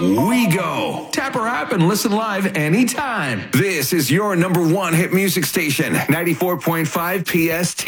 we go. Tap our app and listen live anytime. This is your number one hit music station, 94.5 PST.